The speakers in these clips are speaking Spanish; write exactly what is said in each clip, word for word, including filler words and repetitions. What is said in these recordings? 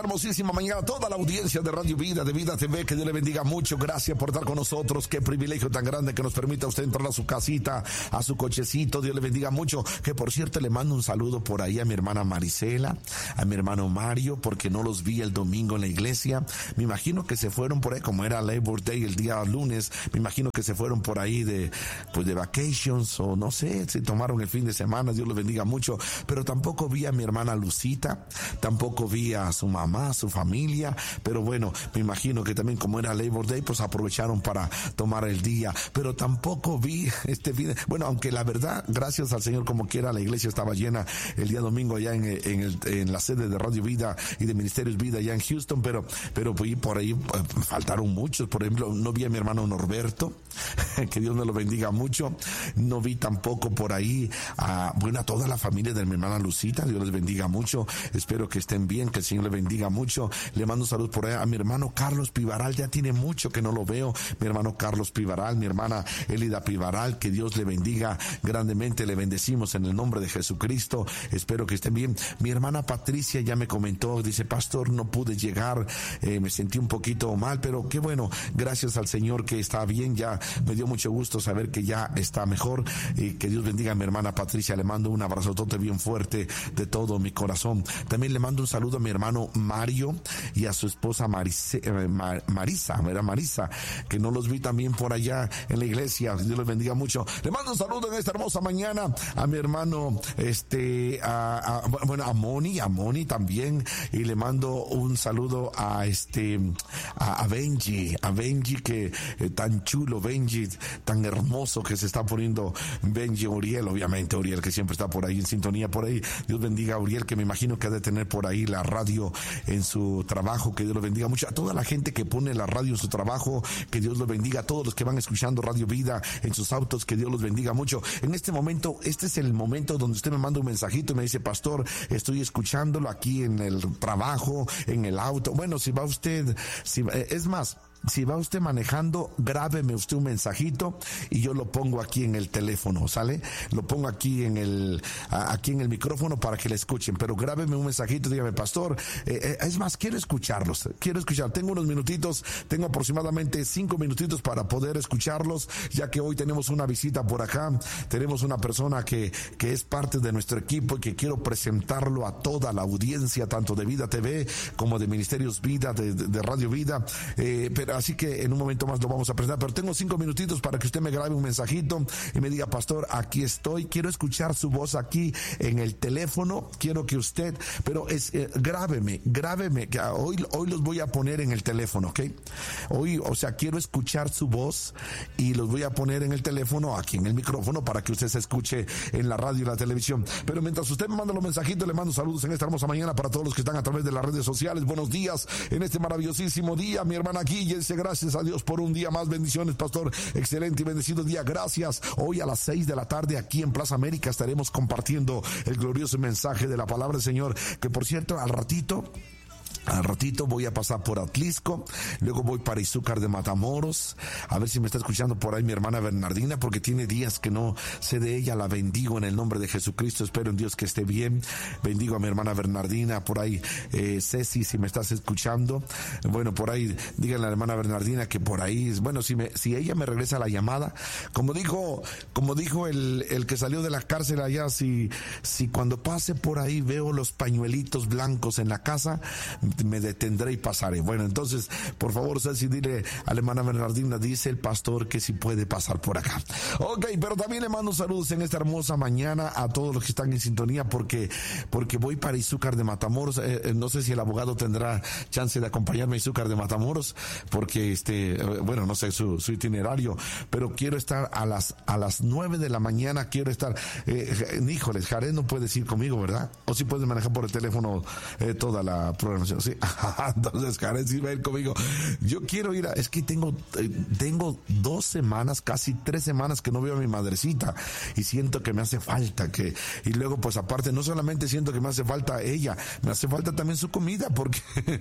Hermosísima mañana, toda la audiencia de Radio Vida, de Vida T V, que Dios le bendiga mucho. Gracias por estar con nosotros. Qué privilegio tan grande que nos permita usted entrar a su casita, a su cochecito. Dios le bendiga mucho. Que por cierto, le mando un saludo por ahí a mi hermana Marisela, a mi hermano Mario, porque no los vi el domingo en la iglesia. Me imagino que se fueron por ahí, como era Labor Day el día lunes. Me imagino que se fueron por ahí de, pues de vacations, o no sé, si tomaron el fin de semana. Dios los bendiga mucho. Pero tampoco vi a mi hermana Lucita, tampoco vi a su mamá, a su familia, pero bueno, me imagino que también como era Labor Day, pues aprovecharon para tomar el día, pero tampoco vi este video, bueno, aunque la verdad, gracias al Señor, como quiera, la iglesia estaba llena el día domingo allá en, en, el, en la sede de Radio Vida y de Ministerios Vida allá en Houston, pero, pero pues, por ahí pues, faltaron muchos. Por ejemplo, no vi a mi hermano Norberto, que Dios me lo bendiga mucho. No vi tampoco por ahí a, bueno, a toda la familia de mi hermana Lucita. Dios les bendiga mucho. Espero que estén bien, que el Señor les bendiga mucho. Le mando salud por ahí a mi hermano Carlos Pivaral. Ya tiene mucho que no lo veo. Mi hermano Carlos Pivaral, mi hermana Elida Pivaral, que Dios le bendiga grandemente. Le bendecimos en el nombre de Jesucristo. Espero que estén bien. Mi hermana Patricia ya me comentó, dice: pastor, no pude llegar, eh, me sentí un poquito mal, pero qué bueno, gracias al Señor que está bien. Ya me dio mucho gusto saber que ya está mejor, y que Dios bendiga a mi hermana Patricia. Le mando un abrazotote bien fuerte de todo mi corazón. También le mando un saludo a mi hermano Mario y a su esposa Marise, eh, Mar, Marisa, era Marisa, que no los vi también por allá en la iglesia. Dios les bendiga mucho. Le mando un saludo en esta hermosa mañana a mi hermano, este, a, a, bueno, a Moni, a Moni también, y le mando un saludo a este, a, a Benji, a Benji, que eh, tan chulo, Benji, tan hermoso que se está poniendo Benji. Uriel, obviamente, Uriel, que siempre está por ahí en sintonía, por ahí. Dios bendiga a Uriel, que me imagino que ha de tener por ahí la radio en su trabajo. Que Dios lo bendiga mucho. A toda la gente que pone la radio en su trabajo, que Dios los bendiga. A todos los que van escuchando Radio Vida en sus autos, que Dios los bendiga mucho. En este momento, este es el momento donde usted me manda un mensajito y me dice: pastor, estoy escuchándolo aquí en el trabajo, en el auto. Bueno, si va usted, si, es más, si va usted manejando, grábeme usted un mensajito y yo lo pongo aquí en el teléfono, ¿sale? Lo pongo aquí en el, aquí en el micrófono para que le escuchen, pero grábeme un mensajito, dígame: pastor, eh, es más, quiero escucharlos, quiero escuchar, tengo unos minutitos, tengo aproximadamente cinco minutitos para poder escucharlos, ya que hoy tenemos una visita por acá, tenemos una persona que, que es parte de nuestro equipo y que quiero presentarlo a toda la audiencia, tanto de Vida T V como de Ministerios Vida, de, de, de Radio Vida, eh, pero así que en un momento más lo vamos a presentar, pero tengo cinco minutitos para que usted me grabe un mensajito y me diga: pastor, aquí estoy, quiero escuchar su voz aquí en el teléfono, quiero que usted, pero es, eh, grábeme, grábeme, que hoy, hoy los voy a poner en el teléfono, ¿ok? Hoy, o sea, quiero escuchar su voz y los voy a poner en el teléfono, aquí en el micrófono, para que usted se escuche en la radio y la televisión. Pero mientras usted me manda los mensajitos, le mando saludos en esta hermosa mañana para todos los que están a través de las redes sociales. Buenos días en este maravillosísimo día, mi hermana Guille. Gracias a Dios por un día más. Bendiciones, pastor. Excelente y bendecido día. Gracias. Hoy a las seis de la tarde aquí en Plaza América estaremos compartiendo el glorioso mensaje de la palabra del Señor, que por cierto, al ratito Al ratito voy a pasar por Atlisco, luego voy para Izúcar de Matamoros, a ver si me está escuchando por ahí mi hermana Bernardina, porque tiene días que no sé de ella. La bendigo en el nombre de Jesucristo, espero en Dios que esté bien. Bendigo a mi hermana Bernardina, por ahí eh, Ceci, si me estás escuchando, bueno, por ahí díganle a la hermana Bernardina que por ahí, bueno, si me, si ella me regresa la llamada, como dijo, como dijo el, el que salió de la cárcel allá, si, si cuando pase por ahí veo los pañuelitos blancos en la casa, me detendré y pasaré. Bueno, entonces, por favor, Ceci, dile a la hermana Bernardina, dice el pastor que si puede pasar por acá. Ok, pero también le mando saludos en esta hermosa mañana a todos los que están en sintonía, porque, porque voy para Izúcar de Matamoros. Eh, no sé si el abogado tendrá chance de acompañarme a Izúcar de Matamoros, porque este, bueno, no sé su, su itinerario, pero quiero estar a las, a las nueve de la mañana, quiero estar, eh, híjoles, Jared no puedes ir conmigo, ¿verdad? O si puedes manejar por el teléfono eh, toda la programación. Sí, entonces Karen sí va a ir conmigo. Yo quiero ir a, es que tengo, tengo dos semanas, casi tres semanas que no veo a mi madrecita y siento que me hace falta que, y luego pues aparte no solamente siento que me hace falta ella, me hace falta también su comida, porque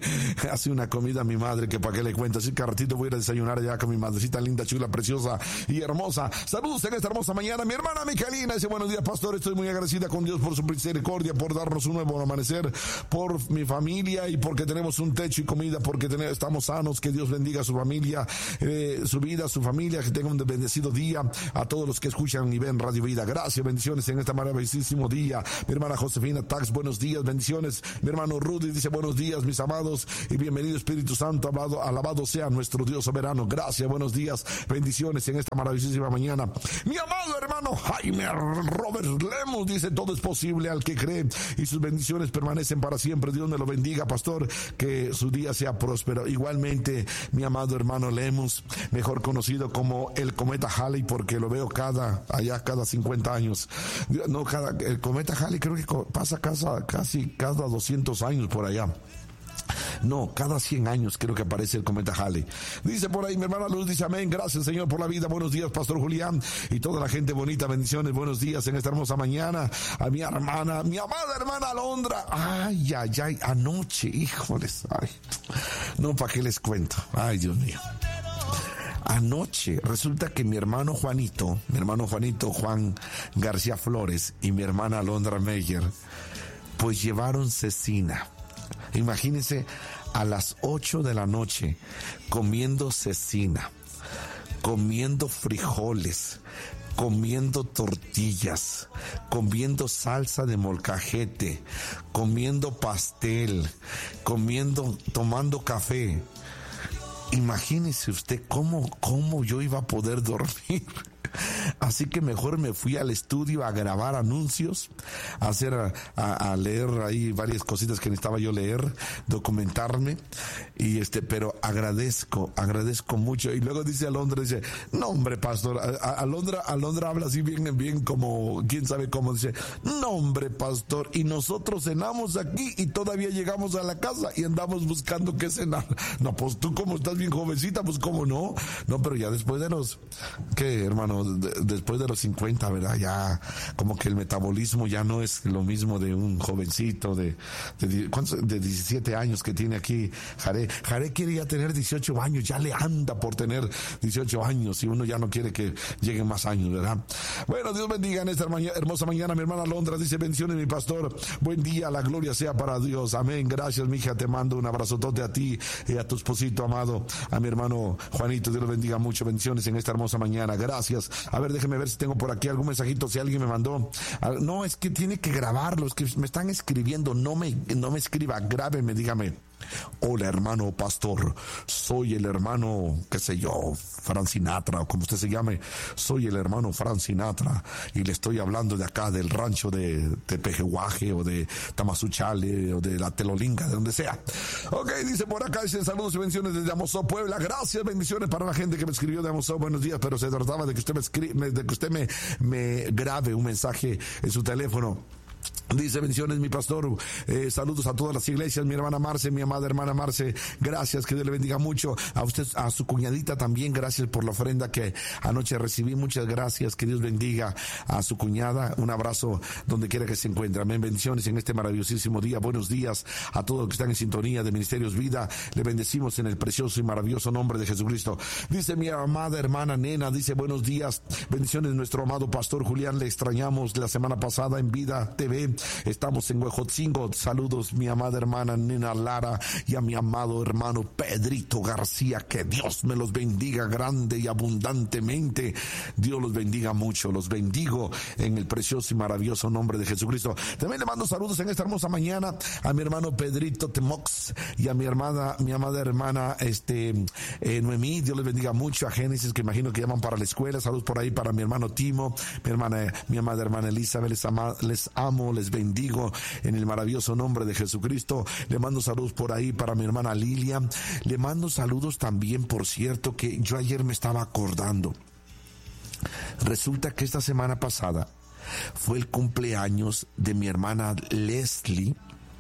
hace una comida mi madre que para qué le cuento. Así que a ratito voy a ir a desayunar allá con mi madrecita linda, chula, preciosa y hermosa. Saludos en esta hermosa mañana. Mi hermana Michelina dice: buenos días, pastor, estoy muy agradecida con Dios por su misericordia, por darnos un nuevo amanecer, por mi familia y por porque tenemos un techo y comida, porque tenemos, estamos sanos. Que Dios bendiga a su familia, eh, su vida, su familia, que tengan un bendecido día. A todos los que escuchan y ven Radio Vida, gracias, bendiciones en este maravillosísimo día. Mi hermana Josefina Tax, buenos días, bendiciones. Mi hermano Rudy dice buenos días, mis amados, y bienvenido Espíritu Santo, alabado, alabado sea nuestro Dios soberano. Gracias, buenos días, bendiciones en esta maravillosísima mañana. Mi amado hermano Jaime Robert Lemus dice todo es posible al que cree, y sus bendiciones permanecen para siempre. Dios me lo bendiga, pastor, que su día sea próspero. Igualmente, mi amado hermano Lemus, mejor conocido como el cometa Halley, porque lo veo cada, allá cada cincuenta años. No, cada, el cometa Halley creo que pasa casa, casi cada doscientos años por allá. No, cada cien años creo que aparece el cometa Halley. Dice por ahí mi hermana Luz, dice amén, gracias Señor por la vida. Buenos días, Pastor Julián y toda la gente bonita, bendiciones, buenos días en esta hermosa mañana. A mi hermana, mi amada hermana Alondra. Ay, ay, ay, anoche, híjoles, ay. No, ¿para qué les cuento? Ay, Dios mío. Anoche resulta que mi hermano Juanito, mi hermano Juanito Juan García Flores y mi hermana Alondra Meyer, pues llevaron cecina. Imagínense, a las ocho de la noche comiendo cecina, comiendo frijoles, comiendo tortillas, comiendo salsa de molcajete, comiendo pastel, comiendo, tomando café. Imagínese usted cómo, cómo yo iba a poder dormir. Así que mejor me fui al estudio a grabar anuncios, a hacer, a, a, a leer ahí varias cositas que necesitaba yo leer, documentarme, y este, pero agradezco, agradezco mucho. Y luego dice Alondra, dice, no hombre, pastor, a, a, Alondra, Alondra habla así bien, bien como, quién sabe cómo, dice, no hombre, pastor, y nosotros cenamos aquí y todavía llegamos a la casa y andamos buscando qué cenar. No, pues tú como estás bien jovencita, pues cómo no, no, pero ya después de los, ¿qué, hermano? De, después de los cincuenta, ¿verdad? Ya como que el metabolismo ya no es lo mismo de un jovencito de, de, ¿cuántos? De diecisiete años que tiene aquí Jare. Jare quiere ya tener dieciocho años, ya le anda por tener dieciocho años y uno ya no quiere que lleguen más años, ¿verdad? Bueno, Dios bendiga en esta mañana, hermosa mañana. Mi hermana Londra dice, bendiciones mi pastor, buen día, la gloria sea para Dios, amén, gracias mija, te mando un abrazotote a ti y a tu esposito amado, a mi hermano Juanito, Dios lo bendiga mucho, bendiciones en esta hermosa mañana, gracias. A ver, déjeme ver si tengo por aquí algún mensajito, si alguien me mandó. No, es que tiene que grabarlo, es que me están escribiendo, no me, no me escriba, grábeme, dígame. Hola hermano pastor, soy el hermano, qué sé yo, Fran Sinatra, o como usted se llame, soy el hermano Fran Sinatra, y le estoy hablando de acá del rancho de Tepejehuaje, o de Tamazunchale, o de la Telolinga, de donde sea. Ok, dice por acá, dicen saludos y bendiciones desde Amozó, Puebla, gracias, bendiciones para la gente que me escribió de Amozó, buenos días, pero se trataba de que usted me escribe, de que usted me, me grabe un mensaje en su teléfono. Dice, bendiciones mi pastor, eh, saludos a todas las iglesias, mi hermana Marce, mi amada hermana Marce, gracias, que Dios le bendiga mucho, a usted, a su cuñadita también, gracias por la ofrenda que anoche recibí, muchas gracias, que Dios bendiga a su cuñada, un abrazo donde quiera que se encuentre, amén, bendiciones en este maravillosísimo día, buenos días a todos los que están en sintonía de Ministerios Vida, le bendecimos en el precioso y maravilloso nombre de Jesucristo. Dice mi amada hermana Nena, dice, buenos días, bendiciones nuestro amado pastor Julián, le extrañamos la semana pasada en Vida T V, estamos en Huejotzingo, saludos mi amada hermana Nena Lara y a mi amado hermano Pedrito García, que Dios me los bendiga grande y abundantemente, Dios los bendiga mucho, los bendigo en el precioso y maravilloso nombre de Jesucristo. También le mando saludos en esta hermosa mañana a mi hermano Pedrito Temox y a mi hermana, mi amada hermana este eh, Noemí, Dios les bendiga mucho, a Génesis, que imagino que llaman para la escuela, saludos por ahí para mi hermano Timo, mi hermana, mi amada hermana Elizabeth, les, ama, les amo, les bendigo en el maravilloso nombre de Jesucristo. Le mando saludos por ahí para mi hermana Lilia. Le mando saludos también, por cierto, que yo ayer me estaba acordando. Resulta que esta semana pasada fue el cumpleaños de mi hermana Leslie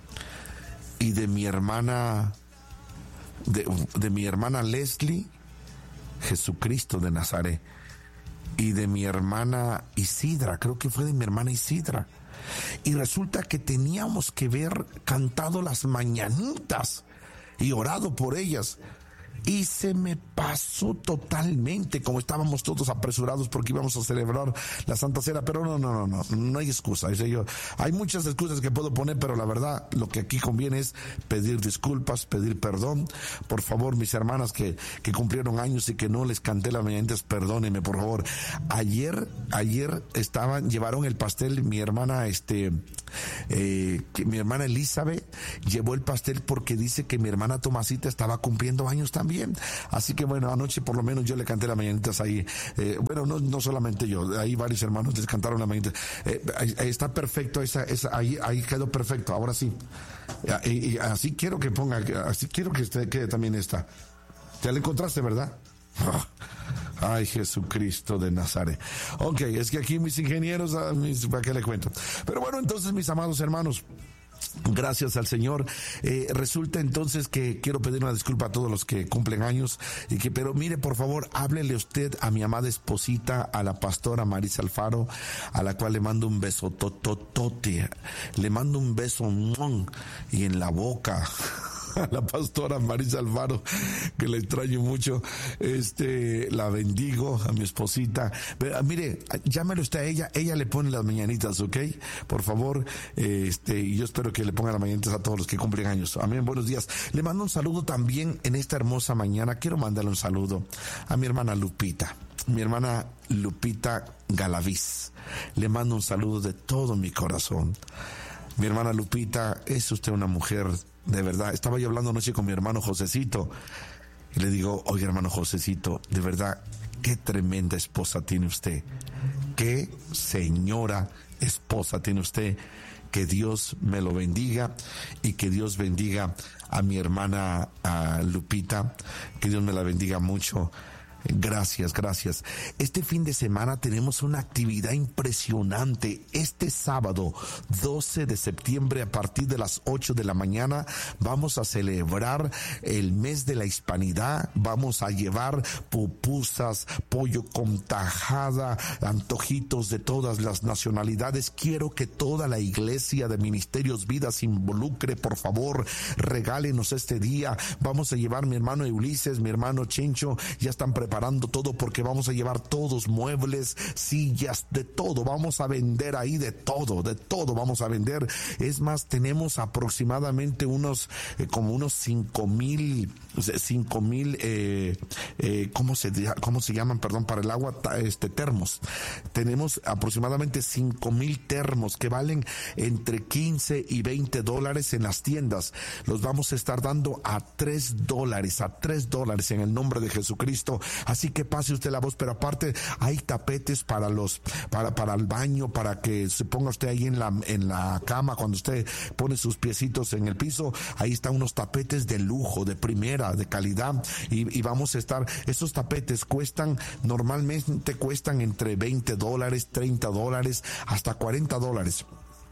y de mi hermana de, de mi hermana Leslie Jesucristo de Nazaret y de mi hermana Isidra, creo que fue de mi hermana Isidra. Y resulta que teníamos que ver cantado las mañanitas y orado por ellas. y se me pasó totalmente, como estábamos todos apresurados porque íbamos a celebrar la Santa Cena, pero no, no, no, no, no hay excusa. Yo, hay muchas excusas que puedo poner, pero la verdad, lo que aquí conviene es pedir disculpas, pedir perdón. Por favor, mis hermanas que, que cumplieron años y que no les canté las mañanitas, perdónenme, por favor. Ayer, ayer estaban, llevaron el pastel, mi hermana, este, eh, que mi hermana Elizabeth llevó el pastel porque dice que mi hermana Tomasita estaba cumpliendo años también. Así que bueno, anoche por lo menos yo le canté las mañanitas ahí. Eh, bueno, no, no solamente yo, ahí varios hermanos les cantaron las mañanitas. Eh, ahí, ahí está perfecto, esa, esa, ahí, ahí quedó perfecto. Ahora sí. Y, y así quiero que ponga, así quiero que esté, quede también esta. Ya la encontraste, ¿verdad? Ay, Jesucristo de Nazaret. Ok, es que aquí mis ingenieros, mis, ¿para qué le cuento? Pero bueno, entonces, mis amados hermanos, gracias al Señor. Eh, resulta entonces que quiero pedir una disculpa a todos los que cumplen años, y que, pero mire, por favor, háblele usted a mi amada esposita, a la pastora Marisa Alfaro, a la cual le mando un beso tototote, le mando un beso y en la boca. A la pastora Marisa Alfaro, que la extraño mucho, este, la bendigo, a mi esposita. Pero, mire, llámelo usted a ella, ella le pone las mañanitas, ¿ok? Por favor, este, y yo espero que le ponga las mañanitas a todos los que cumplen años. Amén, buenos días. Le mando un saludo también en esta hermosa mañana. Quiero mandarle un saludo a mi hermana Lupita, mi hermana Lupita Galaviz. Le mando un saludo de todo mi corazón. Mi hermana Lupita, es usted una mujer de verdad. Estaba yo hablando anoche con mi hermano Josecito y le digo, oye, hermano Josecito, de verdad, qué tremenda esposa tiene usted, qué señora esposa tiene usted. Que Dios me lo bendiga y que Dios bendiga a mi hermana a Lupita, que Dios me la bendiga mucho. Gracias, gracias. Este fin de semana tenemos una actividad impresionante. Este sábado, doce de septiembre, a partir de las ocho de la mañana, vamos a celebrar el mes de la hispanidad. Vamos a llevar pupusas, pollo con tajada, antojitos de todas las nacionalidades. Quiero que toda la iglesia de Ministerios Vida se involucre, por favor, regálenos este día. Vamos a llevar mi hermano Ulises, mi hermano Chencho, ya están preparados preparando todo porque vamos a llevar todos, muebles, sillas, de todo. Vamos a vender ahí de todo, de todo vamos a vender. Es más, tenemos aproximadamente unos, eh, como unos cinco mil, cinco mil, eh, eh, ¿cómo se, cómo se llaman? Perdón, para el agua, este, termos. Tenemos aproximadamente cinco mil termos que valen entre quince y veinte dólares en las tiendas. Los vamos a estar dando a tres dólares, a tres dólares en el nombre de Jesucristo. Así que pase usted la voz, pero aparte hay tapetes para los, para, para el baño, para que se ponga usted ahí en la, en la cama cuando usted pone sus piecitos en el piso. Ahí están unos tapetes de lujo, de primera, de calidad, y, y vamos a estar, esos tapetes cuestan, normalmente cuestan entre veinte dólares, treinta dólares, hasta cuarenta dólares.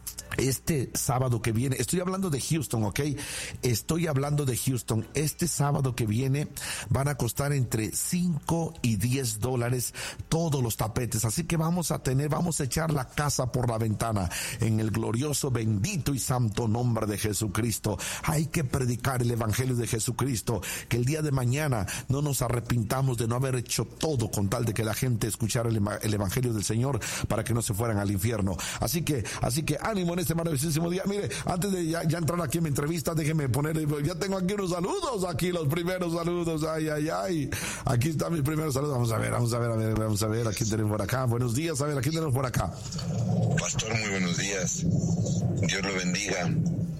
Este sábado que viene, estoy hablando de Houston, ¿ok? Estoy hablando de Houston. Este sábado que viene van a costar entre cinco y diez dólares todos los tapetes. Así que vamos a tener, vamos a echar la casa por la ventana en el glorioso, bendito y santo nombre de Jesucristo. Hay que predicar el evangelio de Jesucristo. Que el día de mañana no nos arrepintamos de no haber hecho todo con tal de que la gente escuchara el, el evangelio del Señor para que no se fueran al infierno. Así que, así que ánimo en este maravillosísimo día. Mire, antes de ya, ya entrar aquí en mi entrevista, déjeme poner, ya tengo aquí unos saludos, aquí los primeros saludos, ay, ay, ay, aquí están mis primeros saludos. Vamos a ver, vamos a ver, a ver, vamos a ver, aquí tenemos por acá, buenos días, a ver, aquí tenemos por acá. Pastor, muy buenos días, Dios lo bendiga.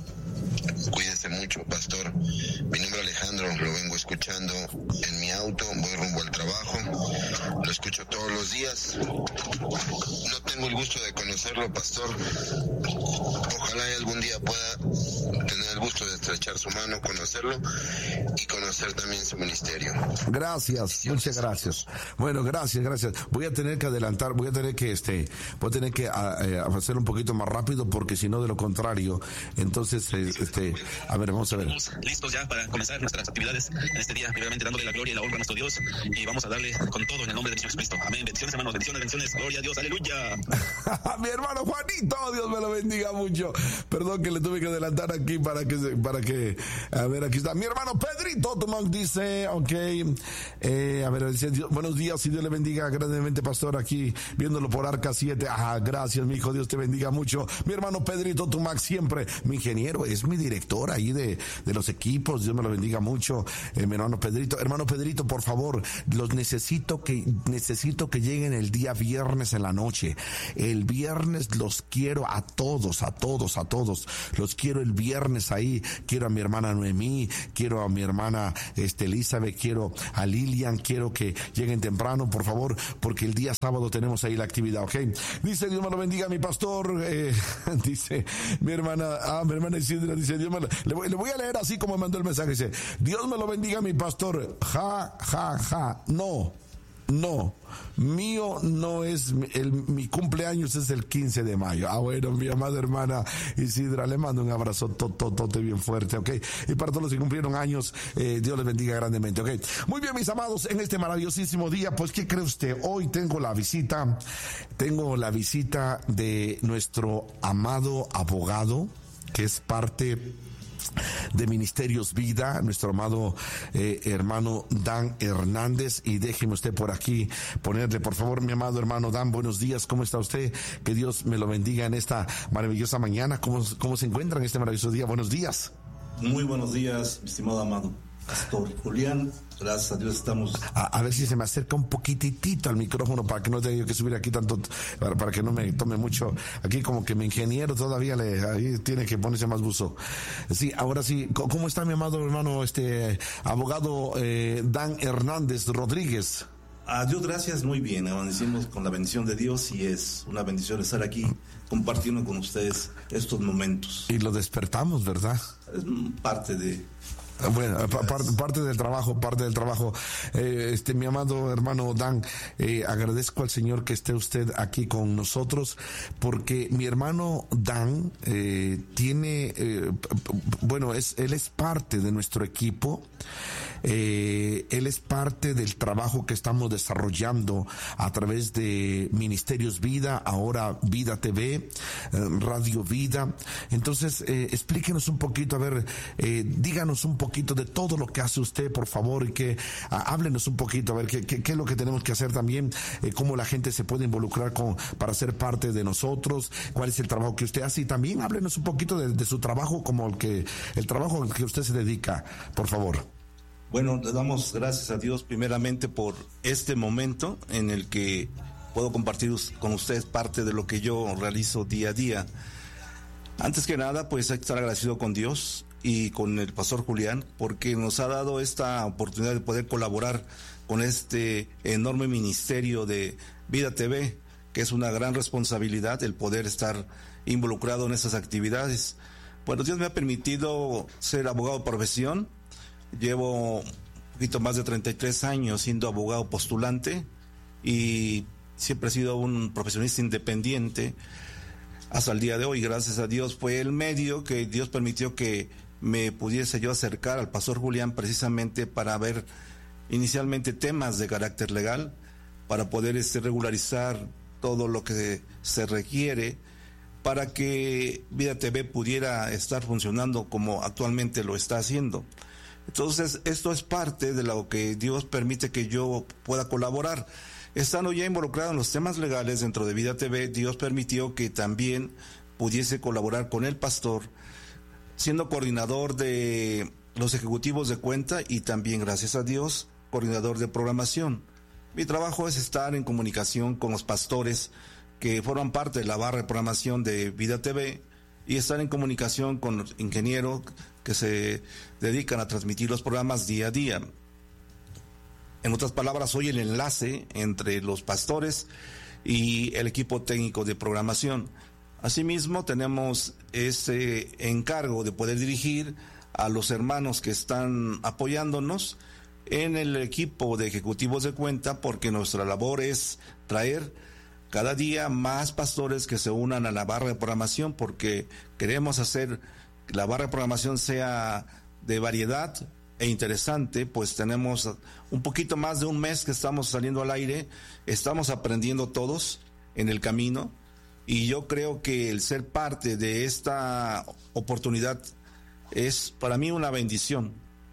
Cuídese mucho, pastor. Mi nombre es Alejandro, lo vengo escuchando en mi auto, voy rumbo al trabajo, lo escucho todos los días. No tengo el gusto de conocerlo, pastor. Ojalá y algún día pueda tener el gusto de estrechar su mano, conocerlo y conocer también su ministerio. Gracias, muchas gracias. Bueno, gracias, gracias. Voy a tener que adelantar, voy a tener que este, voy a tener que a, eh, hacer un poquito más rápido porque si no, de lo contrario, entonces eh, este, a ver, vamos a ver. Estamos listos ya para comenzar nuestras actividades en este día, primeramente dándole la gloria y la honra a nuestro Dios, y vamos a darle con todo en el nombre de Jesucristo. Cristo. Amén. Bendiciones, hermanos. Bendiciones, bendiciones. Gloria a Dios. Aleluya. Mi hermano Juanito, Dios me lo bendiga mucho. Perdón que le tuve que adelantar aquí para que, para que, a ver, aquí está. Mi hermano Pedrito Tomás dice, ok, eh, a ver, dice, Dios, buenos días y Dios le bendiga grandemente, pastor, aquí viéndolo por Arca siete. Ah, gracias, mi hijo, Dios te bendiga mucho. Mi hermano Pedrito Tomás, siempre mi ingeniero, es mi director ahí de, de los equipos. Dios me lo bendiga mucho. Eh, mi hermano Pedrito, hermano Pedrito, por favor, los necesito que, necesito que lleguen el día viernes en la noche. El viernes los quiero a todos, a todos, a todos. Los quiero el viernes ahí. Quiero a mi hermana Noemí, quiero a mi hermana este, Elizabeth, quiero a Lilian, quiero que lleguen temprano, por favor, porque el día sábado tenemos ahí la actividad, ¿ok? Dice, Dios me lo bendiga, mi pastor, eh, dice, mi hermana, ah, mi hermana Isidra, dice, Dios me lo, le, voy, le voy a leer así como me mandó el mensaje, dice, Dios me lo bendiga, mi pastor, ja, ja, ja, no. No, mío no es, el, mi cumpleaños es el quince de mayo. Ah, bueno, mi amada hermana Isidra, le mando un abrazo tototote bien fuerte, ok. Y para todos los que cumplieron años, eh, Dios les bendiga grandemente, ok. Muy bien, mis amados, en este maravillosísimo día, pues, ¿qué cree usted? Hoy tengo la visita, tengo la visita de nuestro amado abogado, que es parte de Ministerios Vida, nuestro amado eh, hermano Dan Hernández. Y déjeme usted por aquí ponerle, por favor, mi amado hermano Dan, buenos días, ¿cómo está usted? Que Dios me lo bendiga en esta maravillosa mañana. ¿Cómo, cómo se encuentra en este maravilloso día? Buenos días. Muy buenos días, mi estimado amado Pastor Julián. Gracias a Dios estamos... A, a ver si se me acerca un poquitito al micrófono para que no tenga yo que subir aquí tanto, para, para que no me tome mucho. Aquí como que mi ingeniero todavía le, ahí tiene que ponerse más buzo. Sí, ahora sí, ¿cómo está mi amado hermano, este abogado eh, Dan Hernández Rodríguez? A Dios gracias, muy bien, amanecimos con la bendición de Dios y es una bendición estar aquí compartiendo con ustedes estos momentos. Y lo despertamos, ¿verdad? Es parte de... Bueno, parte, parte del trabajo, parte del trabajo. Eh, este, mi amado hermano Dan, eh, agradezco al Señor que esté usted aquí con nosotros, porque mi hermano Dan eh, tiene, eh, bueno, es, él es parte de nuestro equipo. Eh, él es parte del trabajo que estamos desarrollando a través de Ministerios Vida, ahora Vida T V, eh, Radio Vida. Entonces, eh, explíquenos un poquito, a ver, eh, díganos un poquito de todo lo que hace usted, por favor, y que ah, háblenos un poquito, a ver, qué, qué, qué es lo que tenemos que hacer también, eh, cómo la gente se puede involucrar con, para ser parte de nosotros, cuál es el trabajo que usted hace, y también háblenos un poquito de, de su trabajo, como el que, el trabajo al que usted se dedica, por favor. Bueno, le damos gracias a Dios primeramente por este momento en el que puedo compartir con ustedes parte de lo que yo realizo día a día. Antes que nada, pues hay que estar agradecido con Dios y con el pastor Julián, porque nos ha dado esta oportunidad de poder colaborar con este enorme ministerio de Vida T V, que es una gran responsabilidad el poder estar involucrado en esas actividades. Bueno, Dios me ha permitido ser abogado de profesión. Llevo un poquito más de treinta y tres años siendo abogado postulante y siempre he sido un profesionista independiente hasta el día de hoy. Gracias a Dios fue el medio que Dios permitió que me pudiese yo acercar al pastor Julián, precisamente para ver inicialmente temas de carácter legal, para poder este, regularizar todo lo que se requiere para que Vida T V pudiera estar funcionando como actualmente lo está haciendo. Entonces, esto es parte de lo que Dios permite que yo pueda colaborar. Estando ya involucrado en los temas legales dentro de Vida T V, Dios permitió que también pudiese colaborar con el pastor, siendo coordinador de los ejecutivos de cuenta y también, gracias a Dios, coordinador de programación. Mi trabajo es estar en comunicación con los pastores que forman parte de la barra de programación de Vida T V y estar en comunicación con los ingenieros que se dedican a transmitir los programas día a día. En otras palabras, soy el enlace entre los pastores y el equipo técnico de programación. Asimismo, tenemos ese encargo de poder dirigir a los hermanos que están apoyándonos en el equipo de ejecutivos de cuenta, porque nuestra labor es traer cada día más pastores que se unan a la barra de programación, porque queremos hacer que la barra de programación sea de variedad, e interesante, pues tenemos un poquito más de un mes que estamos saliendo al aire, estamos aprendiendo todos en el camino, y yo creo que el ser parte de esta oportunidad es para mí una bendición,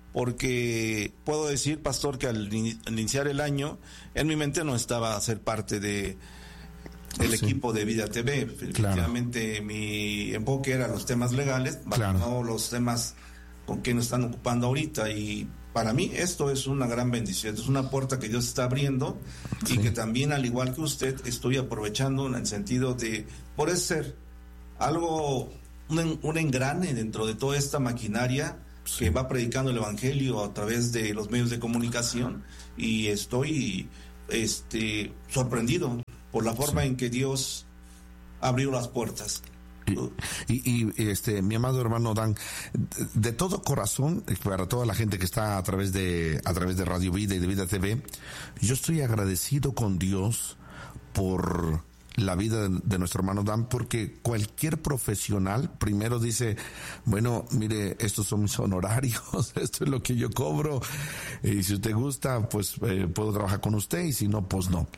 porque puedo decir, pastor, que al iniciar el año, en mi mente no estaba a ser parte de el sí. equipo de Vida T V. Efectivamente, claro. Mi enfoque era los temas legales, claro. no los temas con que nos están ocupando ahorita, y para mí esto es una gran bendición, es una puerta que Dios está abriendo, sí. y que también, al igual que usted, estoy aprovechando en el sentido de poder ser algo, un, un engrane dentro de toda esta maquinaria sí. que va predicando el evangelio a través de los medios de comunicación, y estoy este sorprendido por la forma sí. en que Dios abrió las puertas. Y, y, y este mi amado hermano Dan, de, de todo corazón, para toda la gente que está a través de a través de Radio Vida y de Vida T V, yo estoy agradecido con Dios por la vida de, de nuestro hermano Dan, porque cualquier profesional primero dice, bueno, mire, estos son mis honorarios, esto es lo que yo cobro, y si usted gusta, pues eh, puedo trabajar con usted, y si no, pues no.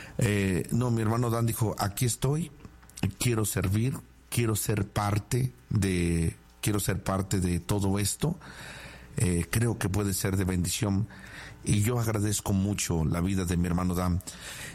Eh, no, mi hermano Dan dijo, aquí estoy, quiero servir, quiero ser parte de, quiero ser parte de todo esto. Eh, creo que puede ser de bendición, y yo agradezco mucho la vida de mi hermano Dan.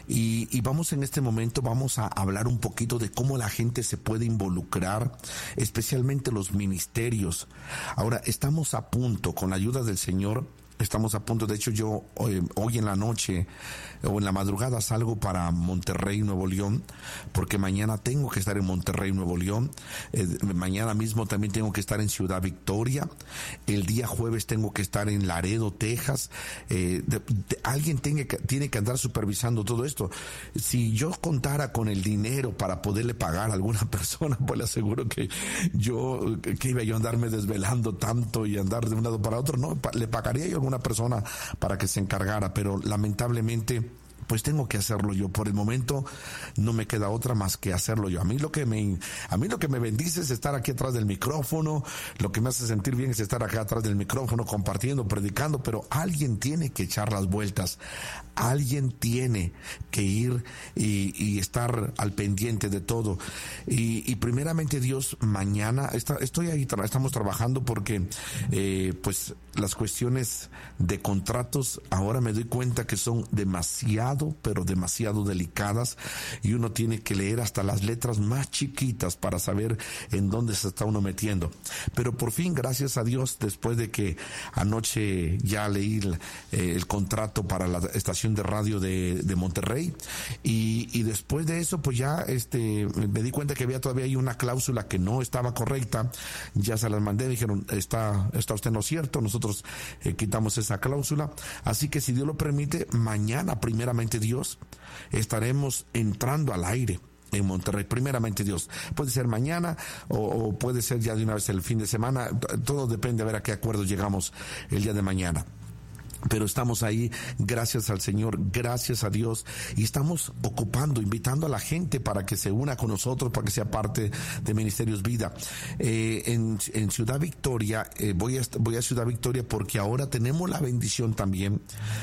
Y, y vamos en este momento, vamos a hablar un poquito de cómo la gente se puede involucrar, especialmente los ministerios. Ahora, estamos a punto, con la ayuda del Señor, estamos a punto, de hecho yo hoy, hoy en la noche o en la madrugada salgo para Monterrey, Nuevo León, porque mañana tengo que estar en Monterrey, Nuevo León, eh, mañana mismo también tengo que estar en Ciudad Victoria, el día jueves tengo que estar en Laredo, Texas, eh, de, de, alguien tiene que, tiene que andar supervisando todo esto. Si yo contara con el dinero para poderle pagar a alguna persona, pues le aseguro que yo, que iba yo a andarme desvelando tanto y andar de un lado para otro, no, le pagaría yo a una persona para que se encargara, pero lamentablemente pues tengo que hacerlo yo. Por el momento no me queda otra más que hacerlo yo. A mí lo que me a mí lo que me bendice es estar aquí atrás del micrófono, lo que me hace sentir bien es estar acá atrás del micrófono compartiendo, predicando, pero alguien tiene que echar las vueltas, alguien tiene que ir y, y estar al pendiente de todo. Y, y primeramente Dios, mañana está, estoy ahí, tra- estamos trabajando porque eh, pues las cuestiones de contratos ahora me doy cuenta que son demasiado pero demasiado delicadas, y uno tiene que leer hasta las letras más chiquitas para saber en dónde se está uno metiendo. Pero por fin, gracias a Dios, después de que anoche ya leí el, eh, el contrato para la estación de radio de, de Monterrey, y, y después de eso pues ya este me di cuenta que había todavía ahí una cláusula que no estaba correcta, ya se las mandé, dijeron, está, está usted en lo cierto, nosotros eh, quitamos esa cláusula, así que si Dios lo permite, mañana primeramente Dios, estaremos entrando al aire en Monterrey, primeramente Dios. Puede ser mañana o, o puede ser ya de una vez el fin de semana, todo depende a ver a qué acuerdo llegamos el día de mañana. Pero estamos ahí, gracias al Señor, gracias a Dios, y estamos ocupando, invitando a la gente para que se una con nosotros, para que sea parte de Ministerios Vida. Eh, en, en Ciudad Victoria, eh, voy a, voy a Ciudad Victoria porque ahora tenemos la bendición también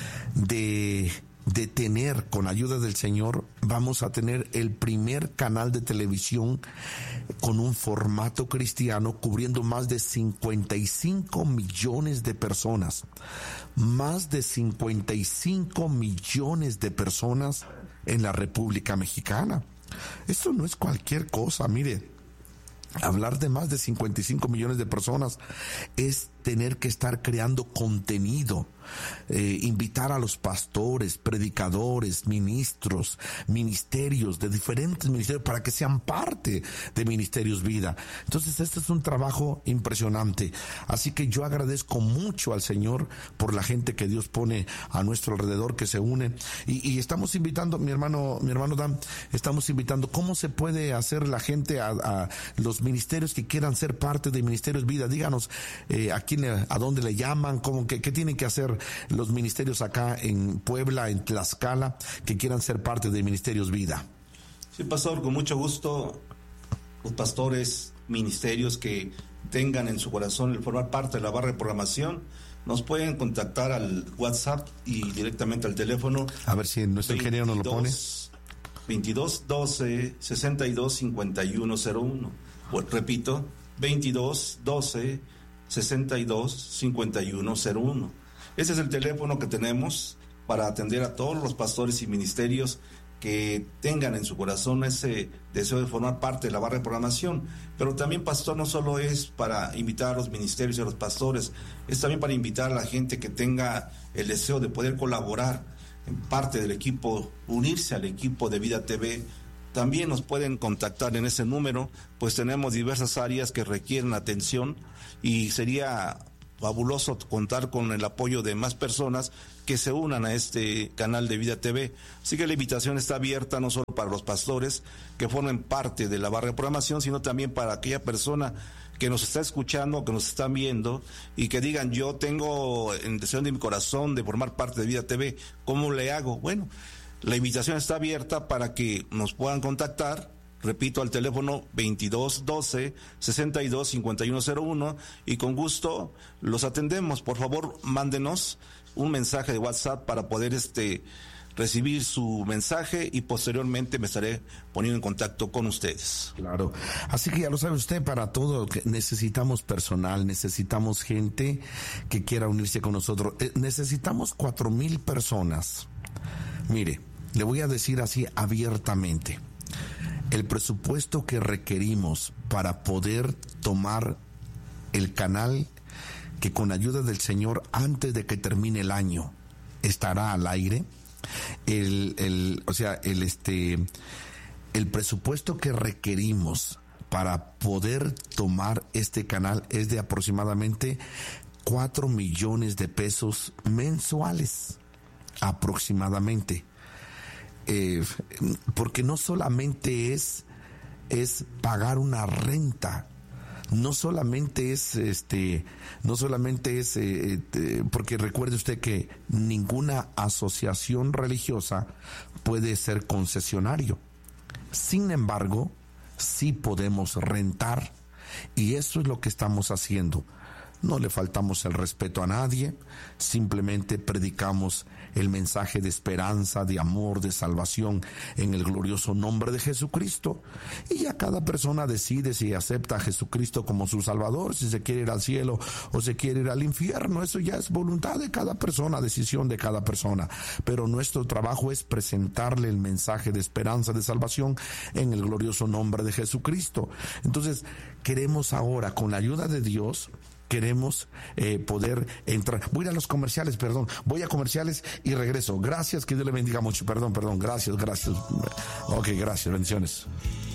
de... de tener, con ayuda del Señor, vamos a tener el primer canal de televisión con un formato cristiano cubriendo más de cincuenta y cinco millones de personas. Más de cincuenta y cinco millones de personas en la República Mexicana. Esto no es cualquier cosa, mire. Hablar de más de cincuenta y cinco millones de personas es tener que estar creando contenido, eh, invitar a los pastores, predicadores, ministros, ministerios de diferentes ministerios para que sean parte de Ministerios Vida. Entonces este es un trabajo impresionante, así que yo agradezco mucho al Señor por la gente que Dios pone a nuestro alrededor, que se une, y, y estamos invitando, mi hermano, mi hermano Dan, estamos invitando, ¿cómo se puede hacer la gente a, a los ministerios que quieran ser parte de Ministerios Vida? Díganos, eh, a quién, a dónde le llaman, cómo, qué, qué tienen que hacer los ministerios acá en Puebla, en Tlaxcala, que quieran ser parte de Ministerios Vida. Sí, pastor, con mucho gusto, los pastores, ministerios que tengan en su corazón el formar parte de la barra de programación, nos pueden contactar al WhatsApp y directamente al teléfono. A ver si nuestro ingeniero nos lo pone. veintidós doce sesenta y dos cincuenta y uno cero uno. Pues, repito, veintidós doce sesenta y dos cincuenta y uno cero uno. Ese es el teléfono que tenemos para atender a todos los pastores y ministerios que tengan en su corazón ese deseo de formar parte de la barra de programación. Pero también, pastor, no solo es para invitar a los ministerios y a los pastores, es también para invitar a la gente que tenga el deseo de poder colaborar en parte del equipo, unirse al equipo de Vida T V. También nos pueden contactar en ese número, pues tenemos diversas áreas que requieren atención y sería fabuloso contar con el apoyo de más personas que se unan a este canal de Vida T V. Así que la invitación está abierta no solo para los pastores que formen parte de la barra de programación, sino también para aquella persona que nos está escuchando, que nos están viendo y que digan, yo tengo en deseo de mi corazón de formar parte de Vida T V, ¿cómo le hago? Bueno, la invitación está abierta para que nos puedan contactar. Repito, al teléfono veintidós doce sesenta y dos cincuenta y uno cero uno y con gusto los atendemos. Por favor, mándenos un mensaje de WhatsApp para poder este recibir su mensaje y posteriormente me estaré poniendo en contacto con ustedes. Claro, así que ya lo sabe usted, para todo que necesitamos personal, necesitamos gente que quiera unirse con nosotros, eh, necesitamos cuatro mil personas. Mire, le voy a decir así abiertamente. El presupuesto que requerimos para poder tomar el canal, que con ayuda del Señor antes de que termine el año estará al aire, el, el, o sea, el este, el presupuesto que requerimos para poder tomar este canal es de aproximadamente cuatro millones de pesos mensuales, aproximadamente. Eh, porque no solamente es es pagar una renta, no solamente es este no solamente es eh, eh, porque recuerde usted que ninguna asociación religiosa puede ser concesionario. Sin embargo, sí podemos rentar, y eso es lo que estamos haciendo. No le faltamos el respeto a nadie, simplemente predicamos el mensaje de esperanza, de amor, de salvación en el glorioso nombre de Jesucristo. Y ya cada persona decide si acepta a Jesucristo como su Salvador, si se quiere ir al cielo o se quiere ir al infierno. Eso ya es voluntad de cada persona, decisión de cada persona. Pero nuestro trabajo es presentarle el mensaje de esperanza, de salvación en el glorioso nombre de Jesucristo. Entonces, queremos ahora, con la ayuda de Dios, queremos eh, poder entrar. Voy a ir a los comerciales, perdón. Voy a comerciales y regreso. Gracias, que Dios le bendiga mucho. Perdón, perdón. Gracias, gracias. Ok, gracias. Bendiciones.